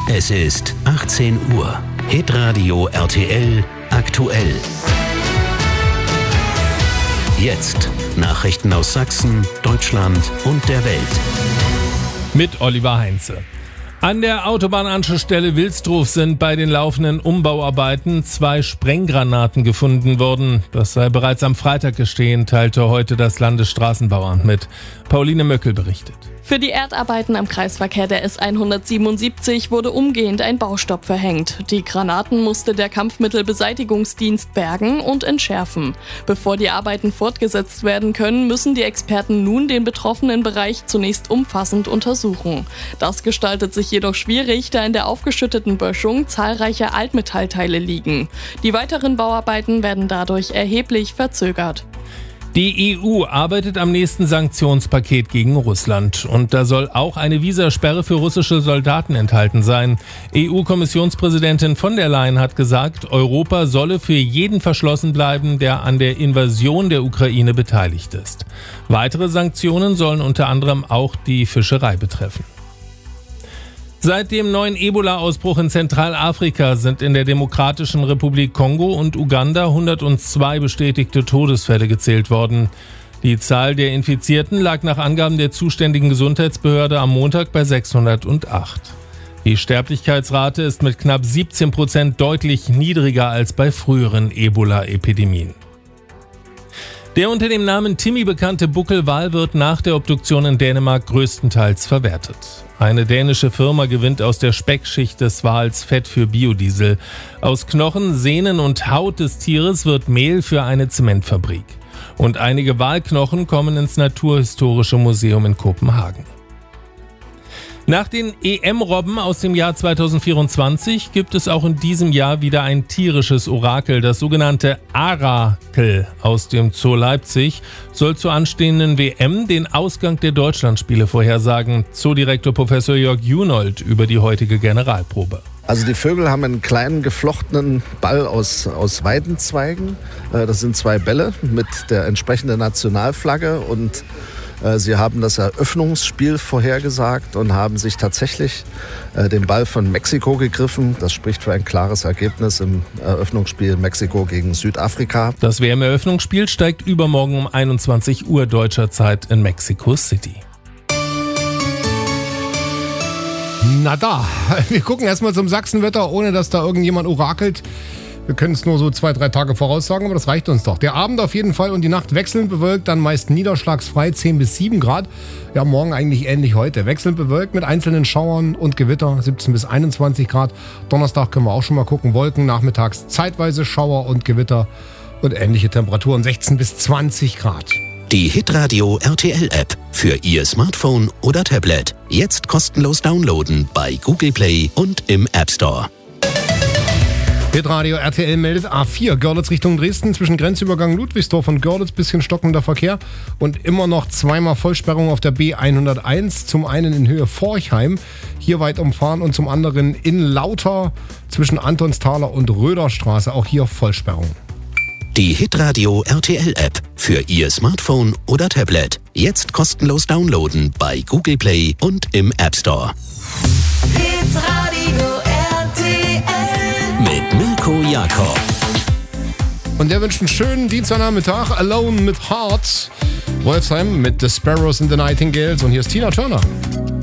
Es ist 18 Uhr. Hitradio RTL aktuell. Jetzt Nachrichten aus Sachsen, Deutschland und der Welt. Mit Oliver Heinze. An der Autobahnanschlussstelle Wilsdruf sind bei den laufenden Umbauarbeiten 2 Sprenggranaten gefunden worden. Das sei bereits am Freitag geschehen, teilte heute das Landesstraßenbauamt mit. Pauline Möckel berichtet. Für die Erdarbeiten am Kreisverkehr der S177 wurde umgehend ein Baustopp verhängt. Die Granaten musste der Kampfmittelbeseitigungsdienst bergen und entschärfen. Bevor die Arbeiten fortgesetzt werden können, müssen die Experten nun den betroffenen Bereich zunächst umfassend untersuchen. Das gestaltet sich jedoch schwierig, da in der aufgeschütteten Böschung zahlreiche Altmetallteile liegen. Die weiteren Bauarbeiten werden dadurch erheblich verzögert. Die EU arbeitet am nächsten Sanktionspaket gegen Russland. Und da soll auch eine Visasperre für russische Soldaten enthalten sein. EU-Kommissionspräsidentin von der Leyen hat gesagt, Europa solle für jeden verschlossen bleiben, der an der Invasion der Ukraine beteiligt ist. Weitere Sanktionen sollen unter anderem auch die Fischerei betreffen. Seit dem neuen Ebola-Ausbruch in Zentralafrika sind in der Demokratischen Republik Kongo und Uganda 102 bestätigte Todesfälle gezählt worden. Die Zahl der Infizierten lag nach Angaben der zuständigen Gesundheitsbehörde am Montag bei 608. Die Sterblichkeitsrate ist mit knapp 17% deutlich niedriger als bei früheren Ebola-Epidemien. Der unter dem Namen Timmy bekannte Buckelwal wird nach der Obduktion in Dänemark größtenteils verwertet. Eine dänische Firma gewinnt aus der Speckschicht des Wals Fett für Biodiesel. Aus Knochen, Sehnen und Haut des Tieres wird Mehl für eine Zementfabrik. Und einige Walknochen kommen ins Naturhistorische Museum in Kopenhagen. Nach den EM-Robben aus dem Jahr 2024 gibt es auch in diesem Jahr wieder ein tierisches Orakel. Das sogenannte Arakel aus dem Zoo Leipzig soll zur anstehenden WM den Ausgang der Deutschlandspiele vorhersagen. Zoodirektor Professor Jörg Junold über die heutige Generalprobe. Also die Vögel haben einen kleinen geflochtenen Ball aus Weidenzweigen. Das sind 2 Bälle mit der entsprechenden Nationalflagge und sie haben das Eröffnungsspiel vorhergesagt und haben sich tatsächlich den Ball von Mexiko gegriffen. Das spricht für ein klares Ergebnis im Eröffnungsspiel Mexiko gegen Südafrika. Das WM-Eröffnungsspiel steigt übermorgen um 21 Uhr deutscher Zeit in Mexico City. Na da, wir gucken erstmal zum Sachsenwetter, ohne dass da irgendjemand orakelt. Wir können es nur so 2-3 Tage voraussagen, aber das reicht uns doch. Der Abend auf jeden Fall und die Nacht wechselnd bewölkt, dann meist niederschlagsfrei 10 bis 7 Grad. Ja, morgen eigentlich ähnlich heute. Wechselnd bewölkt mit einzelnen Schauern und Gewitter 17 bis 21 Grad. Donnerstag können wir auch schon mal gucken. Wolken, nachmittags zeitweise Schauer und Gewitter und ähnliche Temperaturen 16 bis 20 Grad. Die Hitradio RTL App für Ihr Smartphone oder Tablet. Jetzt kostenlos downloaden bei Google Play und im App Store. Hitradio RTL meldet A4 Görlitz Richtung Dresden zwischen Grenzübergang Ludwigsdorf und Görlitz bisschen stockender Verkehr und immer noch 2-mal Vollsperrung auf der B101, zum einen in Höhe Forchheim, hier weit umfahren und zum anderen in Lauter zwischen Antonsthaler und Röderstraße, auch hier Vollsperrung. Die Hitradio RTL App für Ihr Smartphone oder Tablet. Jetzt kostenlos downloaden bei Google Play und im App Store. Hitradio RTL Mit Mirko Jakob. Und der wünscht einen schönen Dienstagnachmittag. Alone mit Hearts. Wolfsheim mit The Sparrows and the Nightingales. Und hier ist Tina Turner.